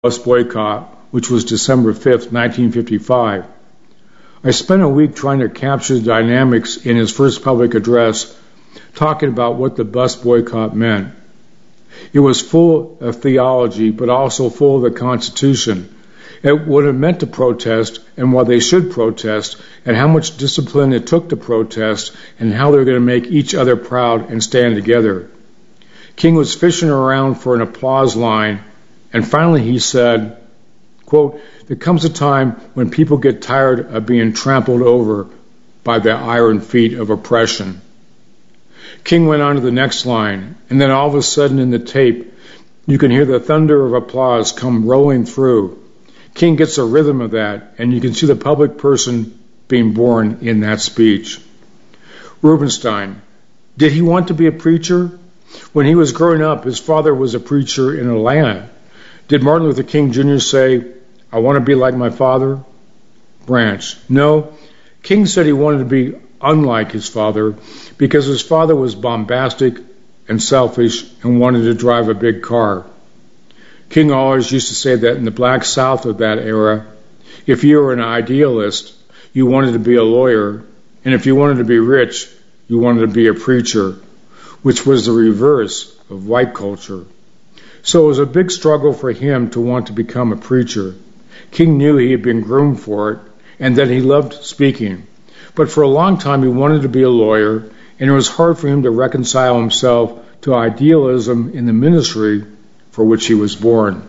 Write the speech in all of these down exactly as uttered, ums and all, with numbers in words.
bus boycott, which was December fifth, nineteen fifty-five. I spent a week trying to capture the dynamics in his first public address, talking about what the bus boycott meant. It was full of theology, but also full of the Constitution, and what it meant to protest, and why they should protest, and how much discipline it took to protest, and how they're going to make each other proud and stand together. King was fishing around for an applause line, and finally he said, quote, "There comes a time when people get tired of being trampled over by the iron feet of oppression." King went on to the next line, and then all of a sudden in the tape, you can hear the thunder of applause come rolling through. King gets a rhythm of that, and you can see the public person being born in that speech. Rubenstein, did he want to be a preacher? When he was growing up, his father was a preacher in Atlanta. Did Martin Luther King Junior say, "I want to be like my father"? Branch, no. King said he wanted to be unlike his father because his father was bombastic and selfish and wanted to drive a big car. King always used to say that in the black South of that era, if you were an idealist, you wanted to be a lawyer, and if you wanted to be rich, you wanted to be a preacher, which was the reverse of white culture. So it was a big struggle for him to want to become a preacher. King knew he had been groomed for it, and that he loved speaking. But for a long time he wanted to be a lawyer, and it was hard for him to reconcile himself to idealism in the ministry for which he was born.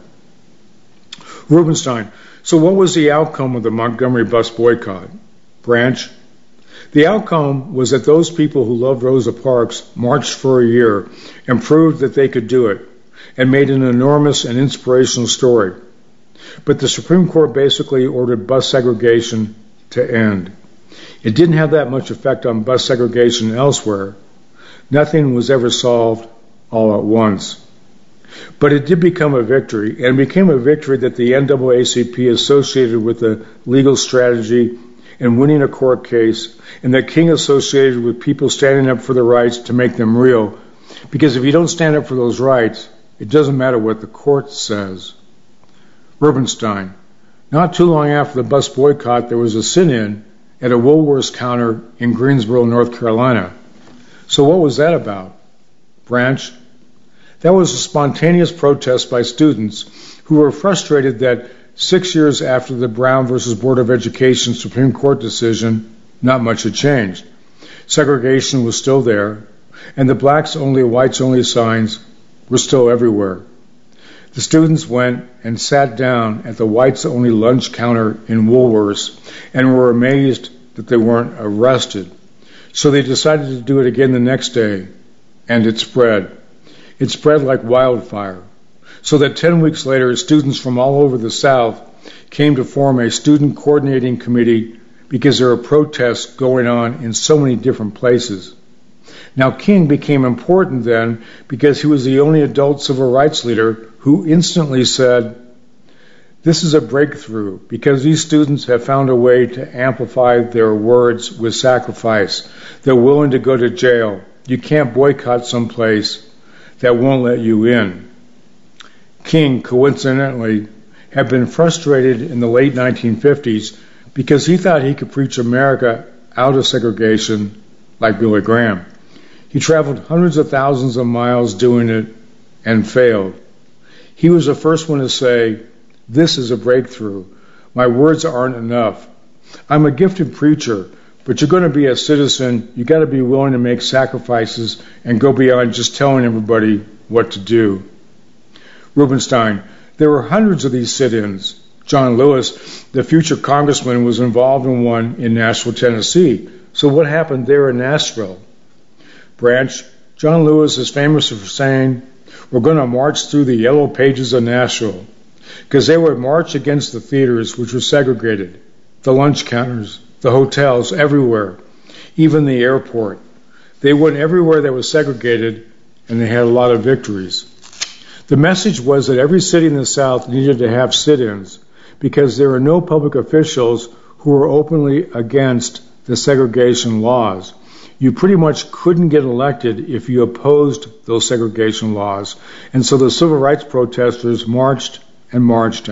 Rubenstein, so what was the outcome of the Montgomery bus boycott? Branch, the outcome was that those people who loved Rosa Parks marched for a year and proved that they could do it, and made an enormous and inspirational story. But the Supreme Court basically ordered bus segregation to end. It didn't have that much effect on bus segregation elsewhere. Nothing was ever solved all at once. But it did become a victory, and it became a victory that the N double A C P associated with the legal strategy and winning a court case, and that King associated with people standing up for the rights to make them real. Because if you don't stand up for those rights, it doesn't matter what the court says. Rubenstein, not too long after the bus boycott, there was a sit-in at a Woolworths counter in Greensboro, North Carolina. So what was that about? Branch, that was a spontaneous protest by students who were frustrated that six years after the Brown versus Board of Education Supreme Court decision, not much had changed. Segregation was still there, and the blacks only, whites only signs were still everywhere. The students went and sat down at the whites only lunch counter in Woolworths and were amazed that they weren't arrested. So they decided to do it again the next day, and it spread. It spread like wildfire, so that ten weeks later, students from all over the South came to form a student coordinating committee because there were protests going on in so many different places. Now, King became important then because he was the only adult civil rights leader who instantly said, "This is a breakthrough because these students have found a way to amplify their words with sacrifice. They're willing to go to jail. You can't boycott someplace that won't let you in." King, coincidentally, had been frustrated in the late nineteen fifties because he thought he could preach America out of segregation like Billy Graham. He traveled hundreds of thousands of miles doing it and failed. He was the first one to say, "This is a breakthrough. My words aren't enough. I'm a gifted preacher, but you're going to be a citizen. You got to be willing to make sacrifices and go beyond just telling everybody what to do." Rubenstein, there were hundreds of these sit-ins. John Lewis, the future congressman, was involved in one in Nashville, Tennessee. So what happened there in Nashville? Branch, John Lewis is famous for saying, "We're going to march through the yellow pages of Nashville," because they would march against the theaters, which were segregated, the lunch counters, the hotels, everywhere, even the airport. They went everywhere that was segregated, and they had a lot of victories. The message was that every city in the South needed to have sit-ins because there were no public officials who were openly against the segregation laws. You pretty much couldn't get elected if you opposed those segregation laws. And so the civil rights protesters marched and marched